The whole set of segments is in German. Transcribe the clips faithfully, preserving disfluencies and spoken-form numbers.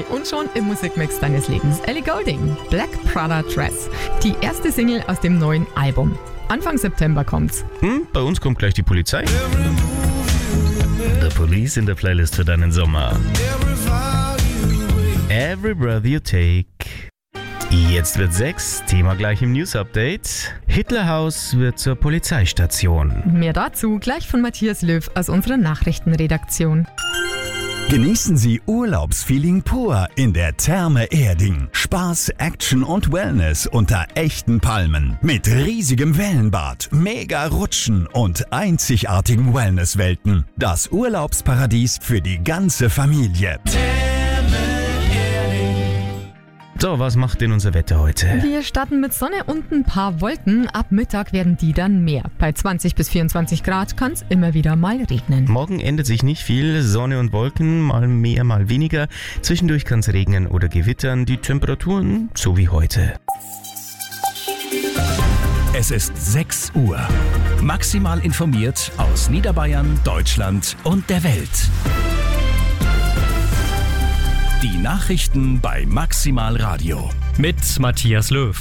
und schon im Musikmix deines Lebens. Ellie Goulding, Black Prada Dress. Die erste Single aus dem neuen Album. Anfang September kommt's. Hm, bei uns kommt gleich die Polizei. The Police in der Playlist für deinen Sommer. Every breath you take. Jetzt wird sechs, Thema gleich im News-Update. Hitlerhaus wird zur Polizeistation. Mehr dazu gleich von Matthias Löw aus unserer Nachrichtenredaktion. Genießen Sie Urlaubsfeeling pur in der Therme Erding. Spaß, Action und Wellness unter echten Palmen. Mit riesigem Wellenbad, mega Rutschen und einzigartigen Wellnesswelten. Das Urlaubsparadies für die ganze Familie. So, was macht denn unser Wetter heute? Wir starten mit Sonne und ein paar Wolken. Ab Mittag werden die dann mehr. Bei zwanzig bis vierundzwanzig Grad kann es immer wieder mal regnen. Morgen ändert sich nicht viel. Sonne und Wolken, mal mehr, mal weniger. Zwischendurch kann es regnen oder gewittern. Die Temperaturen so wie heute. Es ist sechs Uhr. Maximal informiert aus Niederbayern, Deutschland und der Welt. Die Nachrichten bei Maximal Radio. Mit Matthias Löw.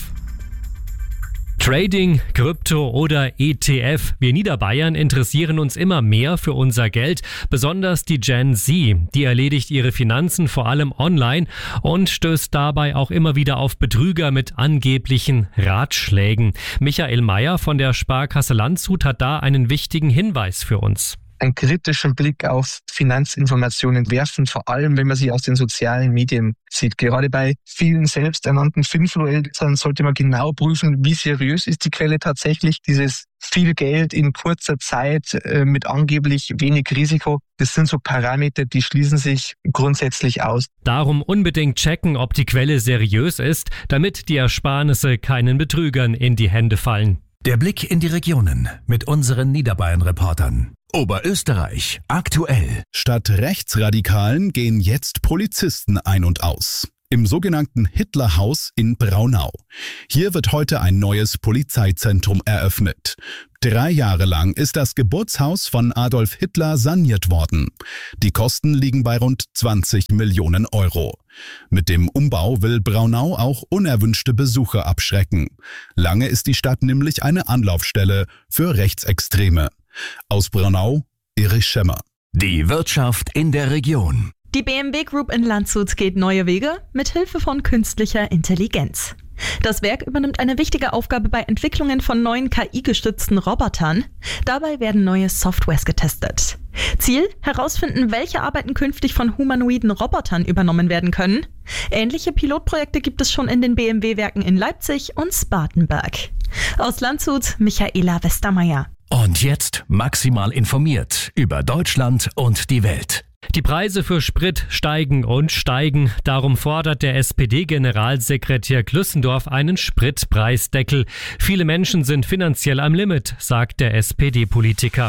Trading, Krypto oder E T F. Wir Niederbayern interessieren uns immer mehr für unser Geld, besonders die Gen Z. Die erledigt ihre Finanzen vor allem online und stößt dabei auch immer wieder auf Betrüger mit angeblichen Ratschlägen. Michael Mayer von der Sparkasse Landshut hat da einen wichtigen Hinweis für uns. Einen kritischen Blick auf Finanzinformationen werfen, vor allem wenn man sie aus den sozialen Medien sieht. Gerade bei vielen selbsternannten Finfluencern sollte man genau prüfen, wie seriös ist die Quelle tatsächlich. Dieses viel Geld in kurzer Zeit äh, mit angeblich wenig Risiko, das sind so Parameter, die schließen sich grundsätzlich aus. Darum unbedingt checken, ob die Quelle seriös ist, damit die Ersparnisse keinen Betrügern in die Hände fallen. Der Blick in die Regionen mit unseren Niederbayern-Reportern. Oberösterreich, aktuell. Statt Rechtsradikalen gehen jetzt Polizisten ein und aus. Im sogenannten Hitlerhaus in Braunau. Hier wird heute ein neues Polizeizentrum eröffnet. Drei Jahre lang ist das Geburtshaus von Adolf Hitler saniert worden. Die Kosten liegen bei rund zwanzig Millionen Euro. Mit dem Umbau will Braunau auch unerwünschte Besucher abschrecken. Lange ist die Stadt nämlich eine Anlaufstelle für Rechtsextreme. Aus Braunau, Erich Schemmer. Die Wirtschaft in der Region. Die B M W Group in Landshut geht neue Wege mit Hilfe von künstlicher Intelligenz. Das Werk übernimmt eine wichtige Aufgabe bei Entwicklungen von neuen K I-gestützten Robotern. Dabei werden neue Softwares getestet. Ziel: herausfinden, welche Arbeiten künftig von humanoiden Robotern übernommen werden können. Ähnliche Pilotprojekte gibt es schon in den B M W-Werken in Leipzig und Spartanburg. Aus Landshut, Michaela Westermeier. Und jetzt maximal informiert über Deutschland und die Welt. Die Preise für Sprit steigen und steigen. Darum fordert der S P D-Generalsekretär Glüssendorf einen Spritpreisdeckel. Viele Menschen sind finanziell am Limit, sagt der S P D-Politiker.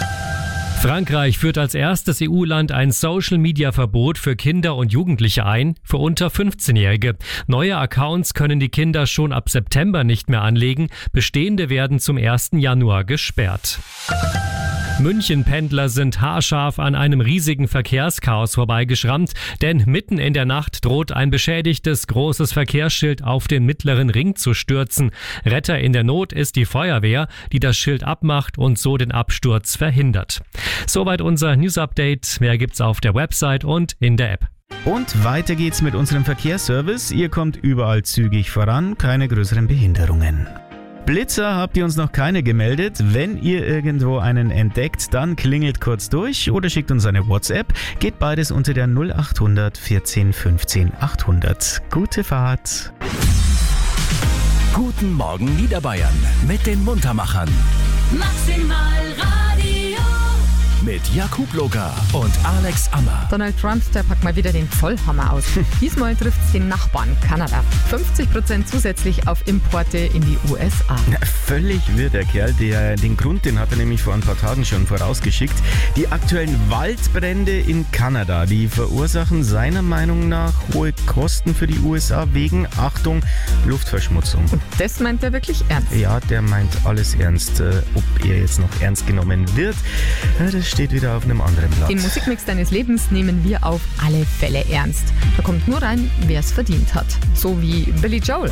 Frankreich führt als erstes E U-Land ein Social-Media-Verbot für Kinder und Jugendliche ein, für unter fünfzehnjährige. Neue Accounts können die Kinder schon ab September nicht mehr anlegen, bestehende werden zum ersten Januar gesperrt. München-Pendler sind haarscharf an einem riesigen Verkehrschaos vorbeigeschrammt, denn mitten in der Nacht droht ein beschädigtes großes Verkehrsschild auf den mittleren Ring zu stürzen. Retter in der Not ist die Feuerwehr, die das Schild abmacht und so den Absturz verhindert. Soweit unser News-Update. Mehr gibt's auf der Website und in der App. Und weiter geht's mit unserem Verkehrsservice. Ihr kommt überall zügig voran, keine größeren Behinderungen. Blitzer habt ihr uns noch keine gemeldet. Wenn ihr irgendwo einen entdeckt, dann klingelt kurz durch oder schickt uns eine WhatsApp. Geht beides unter der null acht hundert vierzehn fünfzehn achthundert. Gute Fahrt. Guten Morgen Niederbayern mit den Muntermachern. Maximal Radio. Mit Jakub Loga und Alex Ammer. Donald Trump, der packt mal wieder den Vollhammer aus. Diesmal trifft es den Nachbarn Kanada. fünfzig Prozent zusätzlich auf Importe in die U S A. Na, völlig wirr der Kerl. Der, den Grund, den hat er nämlich vor ein paar Tagen schon vorausgeschickt. Die aktuellen Waldbrände in Kanada, die verursachen seiner Meinung nach hohe Kosten für die U S A wegen, Achtung, Luftverschmutzung. Und das meint er wirklich ernst? Ja, der meint alles ernst. Ob er jetzt noch ernst genommen wird, das steht steht wieder auf einem anderen Blatt. Den Musikmix deines Lebens nehmen wir auf alle Fälle ernst. Da kommt nur rein, wer es verdient hat. So wie Billy Joel.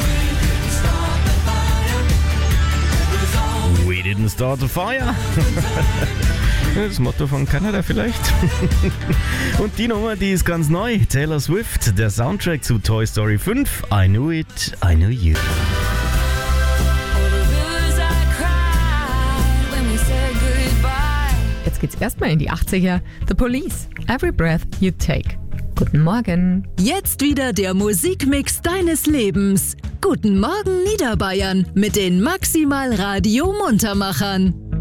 We didn't start a fire. Das Motto von Kanada vielleicht. Und die Nummer, die ist ganz neu. Taylor Swift, der Soundtrack zu Toy Story fünf. I knew it, I knew you. Jetzt geht's erstmal in die achtziger. The Police, Every Breath You Take. Guten Morgen. Jetzt wieder der Musikmix deines Lebens. Guten Morgen Niederbayern mit den Maximal Radio Muntermachern.